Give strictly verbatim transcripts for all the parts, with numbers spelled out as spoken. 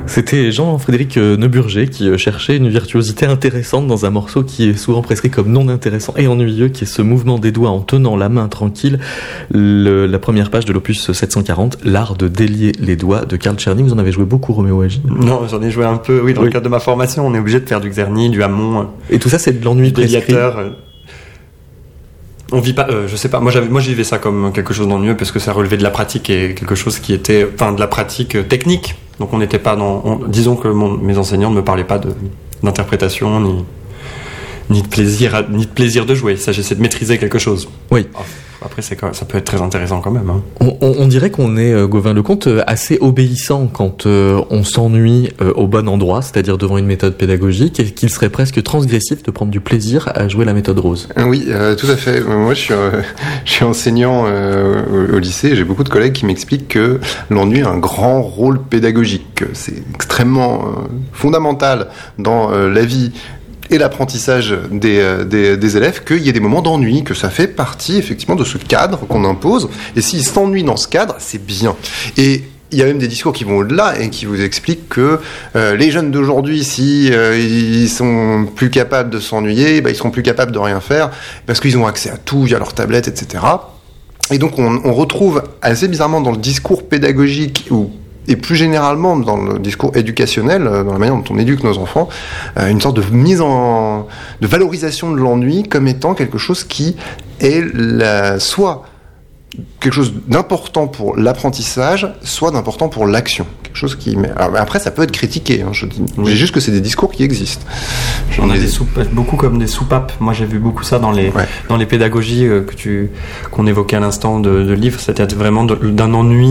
C'était Jean-Frédéric Neuburger qui cherchait une virtuosité intéressante dans un morceau qui est souvent prescrit comme non intéressant et ennuyeux, qui est ce mouvement des doigts en tenant la main tranquille, le, la première page de l'opus sept cent quarante, l'art de délier les doigts de Carl Czerny. Vous en avez joué beaucoup, Roméo Agi? Non, j'en ai joué un peu, oui, dans oui. le cadre de ma formation, on est obligé de faire du Czerny, du Hammond. Et tout ça, c'est de l'ennui prescrit. On vit pas, euh, je sais pas. Moi, j'avais, moi, j'y vivais ça comme quelque chose d'ennuyeux parce que ça relevait de la pratique et quelque chose qui était, enfin, de la pratique technique. Donc, on n'était pas dans. On, disons que mon, mes enseignants ne me parlaient pas de d'interprétation ni ni de plaisir, ni de plaisir de jouer. Il s'agissait de maîtriser quelque chose. Oui. Après, c'est quand, ça peut être très intéressant quand même. Hein. On, on, on dirait qu'on est, euh, Gauvin Lecomte, assez obéissant quand euh, on s'ennuie euh, au bon endroit, c'est-à-dire devant une méthode pédagogique, et qu'il serait presque transgressif de prendre du plaisir à jouer la méthode Rose. Oui, euh, tout à fait. Moi, je suis, euh, je suis enseignant euh, au, au lycée, et j'ai beaucoup de collègues qui m'expliquent que l'ennui a un grand rôle pédagogique, que c'est extrêmement euh, fondamental dans euh, la vie et l'apprentissage des, des, des élèves, qu'il y ait des moments d'ennui, que ça fait partie effectivement de ce cadre qu'on impose, et s'ils s'ennuient dans ce cadre, c'est bien. Et il y a même des discours qui vont au-delà et qui vous expliquent que euh, les jeunes d'aujourd'hui, si euh, ils sont plus capables de s'ennuyer, bah, ils seront plus capables de rien faire, parce qu'ils ont accès à tout via leur tablette, et cetera. Et donc on, on retrouve assez bizarrement dans le discours pédagogique, ou et plus généralement dans le discours éducationnel, dans la manière dont on éduque nos enfants, euh, une sorte de mise en, de valorisation de l'ennui comme étant quelque chose qui est la, soit quelque chose d'important pour l'apprentissage, soit d'important pour l'action. Quelque chose qui, mais alors, après, ça peut être critiqué. Hein, je dis, oui. Juste que c'est des discours qui existent. On a des soupapes, beaucoup comme des soupapes. Moi, j'ai vu beaucoup ça dans les ouais. dans les pédagogies euh, que tu qu'on évoquait à l'instant de, de livres. C'était vraiment de, d'un ennui.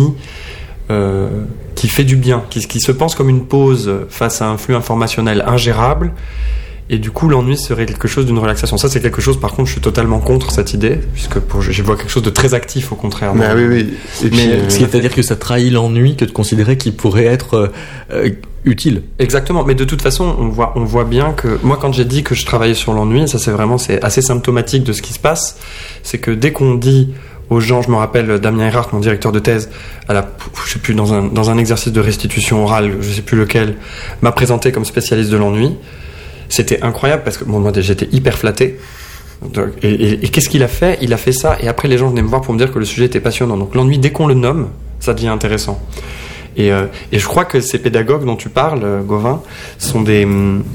Euh, qui fait du bien, qui, qui se pense comme une pause face à un flux informationnel ingérable, et du coup l'ennui serait quelque chose d'une relaxation. Ça, c'est quelque chose, par contre, je suis totalement contre cette idée, puisque pour, je vois quelque chose de très actif au contraire. Mais oui, oui. Et puis, mais, c'est-à-dire que ça trahit l'ennui que de considérer qu'il pourrait être euh, utile. Exactement, mais de toute façon, on voit, on voit bien que moi, quand j'ai dit que je travaillais sur l'ennui, ça c'est vraiment, c'est assez symptomatique de ce qui se passe, c'est que dès qu'on dit aux gens, je me rappelle Damien Erhardt, mon directeur de thèse, à la, je sais plus, dans un, dans un exercice de restitution orale, je sais plus lequel, m'a présenté comme spécialiste de l'ennui. C'était incroyable parce que bon, moi j'étais hyper flatté. Et, et, et qu'est-ce qu'il a fait? Il a fait ça, et après les gens venaient me voir pour me dire que le sujet était passionnant. Donc l'ennui, dès qu'on le nomme, ça devient intéressant. Et, euh, et je crois que ces pédagogues dont tu parles, Gauvin, sont des,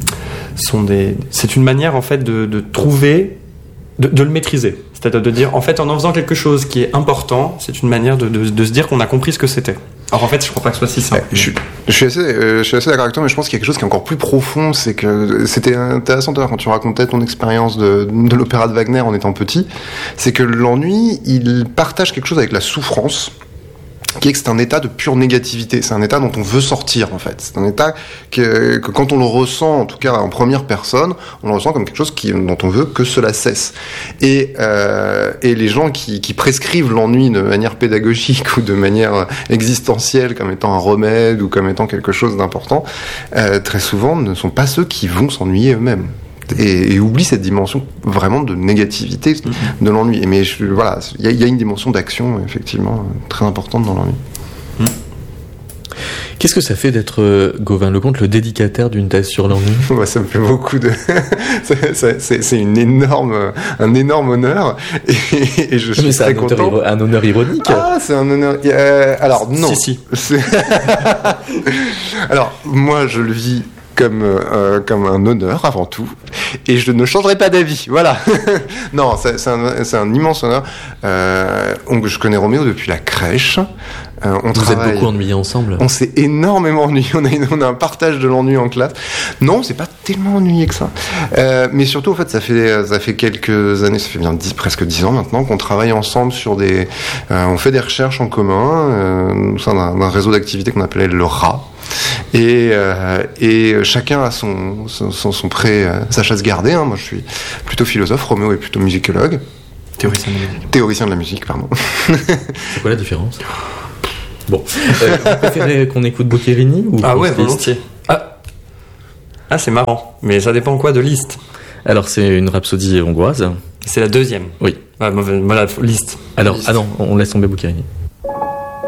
sont des, c'est une manière en fait de, de trouver, de, de le maîtriser. C'est-à-dire de dire, en fait, en en faisant quelque chose qui est important, c'est une manière de, de, de se dire qu'on a compris ce que c'était. Alors en fait, je crois pas que ce soit si simple. Ouais, je, suis, je, suis assez, euh, je suis assez d'accord avec toi, mais je pense qu'il y a quelque chose qui est encore plus profond. C'est que c'était intéressant quand tu racontais ton expérience de, de l'opéra de Wagner en étant petit. C'est que l'ennui, il partage quelque chose avec la souffrance, qui est que c'est un état de pure négativité, c'est un état dont on veut sortir en fait, c'est un état que, que quand on le ressent, en tout cas en première personne, on le ressent comme quelque chose qui, dont on veut que cela cesse. Et, euh, et les gens qui, qui prescrivent l'ennui de manière pédagogique ou de manière existentielle comme étant un remède ou comme étant quelque chose d'important, euh, très souvent ne sont pas ceux qui vont s'ennuyer eux-mêmes. Et, et oublie cette dimension vraiment de négativité mmh. de l'ennui. Mais je, voilà, il y, y a une dimension d'action effectivement très importante dans l'ennui. Mmh. Qu'est-ce que ça fait d'être, euh, Gauvin Lecomte, le dédicataire d'une thèse sur l'ennui? Ouais, ça me fait beaucoup de... c'est, c'est, c'est une énorme, un énorme honneur. Et, et je suis Mais c'est très un content. Honneur, un honneur ironique. Ah, c'est un honneur... Euh, alors, non. Si, si. Alors, moi, je le vis comme euh, comme un honneur avant tout, et je ne changerai pas d'avis. Voilà. Non, c'est, c'est, un, c'est un immense honneur. Euh, on, je connais Roméo depuis la crèche. Euh, on Vous travaille, êtes beaucoup ennuyés ensemble. On s'est énormément ennuyés. On a, une, on a un partage de l'ennui en classe. Non, c'est pas tellement ennuyé que ça. Euh, mais surtout, en fait, ça fait ça fait quelques années, ça fait bien dix, presque dix ans maintenant qu'on travaille ensemble sur des. Euh, on fait des recherches en commun euh, au sein d'un, d'un réseau d'activités qu'on appelait le R A. Et, euh, et chacun a son, son, son, son pré, euh, sa chasse gardée. Hein. Moi, je suis plutôt philosophe. Roméo est plutôt musicologue. Théoricien de la musique. Théoricien de la musique, pardon. C'est quoi la différence? Bon, euh, vous préférez qu'on écoute Boccherini ou Ah ouais, volontiers. Ah. ah, c'est marrant. Mais ça dépend quoi de Liszt? Alors, c'est une rhapsodie hongroise. C'est la deuxième. Oui. Ah, mauvaise, voilà, Liszt. Alors, Liszt. ah non, on laisse tomber Boccherini.